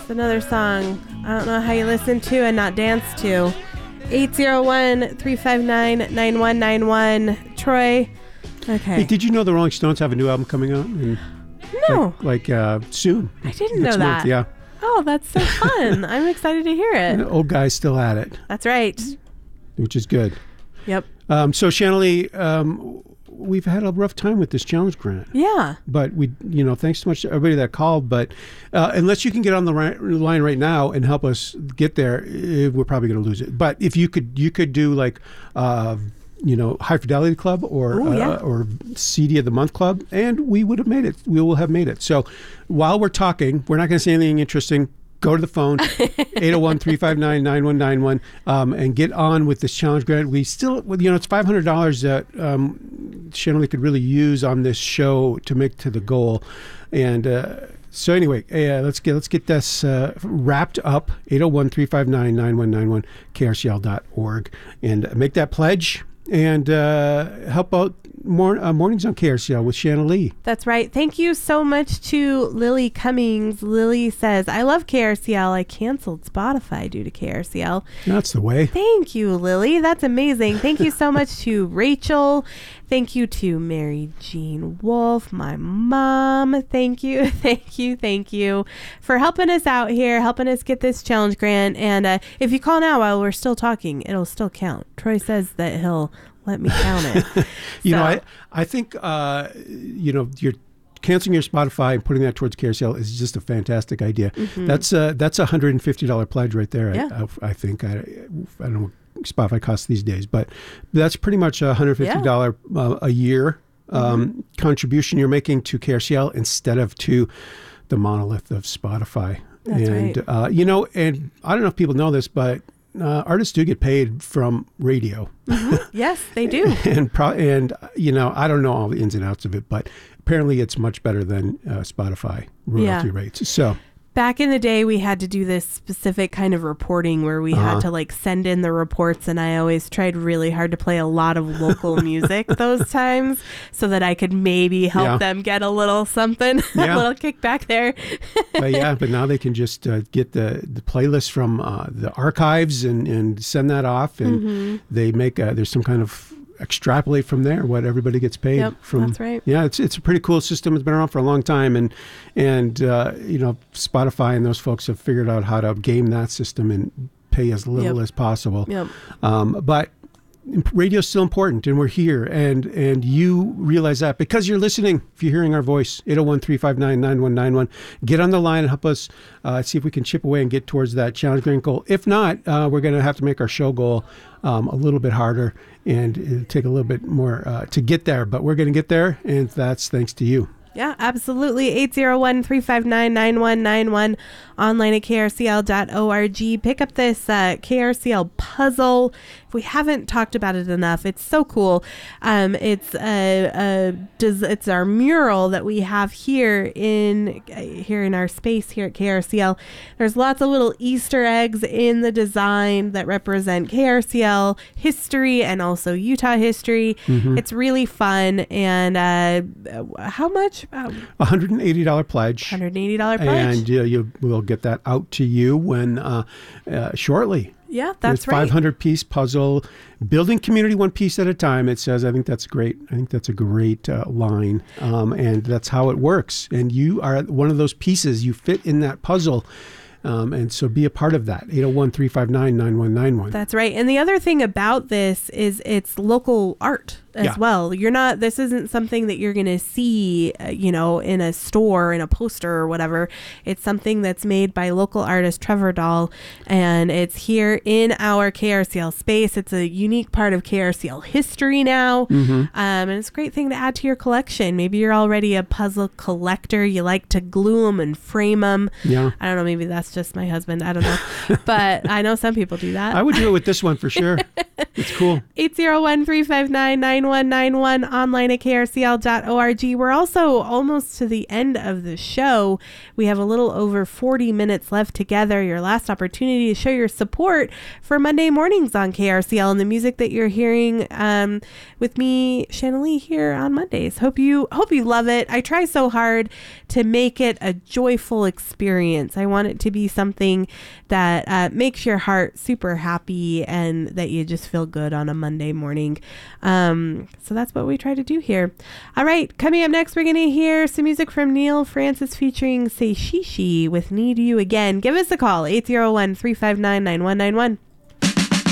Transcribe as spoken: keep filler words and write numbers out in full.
It's another song I don't know how you listen to and not dance to. eight zero one, three five nine, nine one nine one. Troy. Okay. Hey, did you know the Rolling Stones have a new album coming out? In, no. Like, like uh, soon. I didn't Next know month, that. yeah. Oh, that's so fun. I'm excited to hear it. The old guy's still at it. That's right. Which is good. Yep. Um, so, Shanley, um, we've had a rough time with this challenge grant. Yeah. But we, you know, thanks so much to everybody that called. But uh, unless you can get on the right, line right now and help us get there, eh, we're probably going to lose it. But if you could, you could do like, uh, you know, High Fidelity Club or Ooh, yeah. uh, or C D of the Month Club, and we would have made it. We will have made it. So while we're talking, we're not going to say anything interesting. Go to the phone, eight oh one, three five nine, nine one nine one, um, and get on with this challenge grant. We still, you know, it's five hundred dollars that um, Shanley could really use on this show to make to the goal. And uh, so anyway, uh, let's get let's get this uh, wrapped up, eight oh one, three five nine, nine one nine one, K R C L dot org, and make that pledge and uh, help out more, uh, Mornings on K R C L with Shanna Lee. That's right. Thank you so much to Lily Cummings. Lily says, I love K R C L. I canceled Spotify due to K R C L. That's the way. Thank you, Lily. That's amazing. Thank you so much to Rachel. Thank you to Mary Jean Wolf, my mom. Thank you, thank you, thank you for helping us out here, helping us get this challenge grant. And uh, if you call now while we're still talking, it'll still count. Troy says that he'll let me count it. you so. know, I, I think, uh, you know, you're canceling your Spotify and putting that towards K R C L is just a fantastic idea. Mm-hmm. That's a, that's a one hundred fifty dollars pledge right there. Yeah. I, I think. I, I don't know what Spotify costs these days, but that's pretty much a one hundred fifty dollars yeah. uh, a year um, mm-hmm. contribution you're making to K R C L instead of to the monolith of Spotify. That's and, right. uh, you know, and I don't know if people know this, but Uh, artists do get paid from radio. Mm-hmm. Yes, they do. and pro- and you know, I don't know all the ins and outs of it, but apparently it's much better than uh, Spotify royalty yeah. rates. So back in the day, we had to do this specific kind of reporting where we uh-huh. had to like send in the reports, and I always tried really hard to play a lot of local music those times so that I could maybe help yeah. them get a little something, yeah. a little kickback there. but yeah, but now they can just uh, get the, the playlist from uh, the archives and, and send that off, and mm-hmm. they make a, there's some kind of extrapolate from there what everybody gets paid yep, from. That's right. Yeah, it's it's a pretty cool system. It's been around for a long time, and and uh, you know, Spotify and those folks have figured out how to game that system and pay as little yep. as possible. Yep. Um, but radio is still important, and we're here, and and you realize that because you're listening. If you're hearing our voice, eight oh one, three five nine, nine one nine one, get on the line and help us uh, see if we can chip away and get towards that challenge grant goal. If not, uh, we're going to have to make our show goal um, a little bit harder, and it'll take a little bit more uh, to get there, but we're going to get there, and that's thanks to you. Yeah, absolutely. eight oh one, three five nine, nine one nine one, online at K R C L dot org. Pick up this uh, K R C L puzzle. If we haven't talked about it enough, it's so cool. Um, it's a, a does it's our mural that we have here in uh, here in our space here at K R C L. There's lots of little Easter eggs in the design that represent K R C L history and also Utah history. Mm-hmm. It's really fun. And uh, how much? one hundred eighty dollars pledge. one hundred eighty dollars pledge. And uh, you will get that out to you when uh, uh, shortly. Yeah, that's it's right. five hundred piece puzzle, building community one piece at a time. It says, I think that's great. I think that's a great uh, line. Um, and that's how it works. And you are one of those pieces. You fit in that puzzle. Um, and so be a part of that. eight oh one, three five nine, nine one nine one. That's right. And the other thing about this is it's local art as yeah. well. You're not, this isn't something that you're going to see, uh, you know, in a store, in a poster or whatever. It's something that's made by local artist Trevor Dahl, and it's here in our K R C L space. It's a unique part of K R C L history now. Mm-hmm. Um, and it's a great thing to add to your collection. Maybe you're already a puzzle collector. You like to glue them and frame them. Yeah. I don't know. Maybe that's just my husband. I don't know. But I know some people do that. I would do it with this one for sure. It's cool. eight zero one, three five nine, nine one nine one, online at K R C L dot org. We're also almost to the end of the show. We have a little over forty minutes left together. Your last opportunity to show your support for Monday mornings on K R C L and the music that you're hearing um, with me, Shanna Lee, here on Mondays. Hope you hope you love it. I try so hard to make it a joyful experience. I want it to be something that uh, makes your heart super happy and that you just feel good on a Monday morning. Um, so that's what we try to do here. All right, coming up next, we're going to hear some music from Neil Francis featuring Seishishi with Need You Again. Give us a call, eight zero one, three five nine, nine one nine one.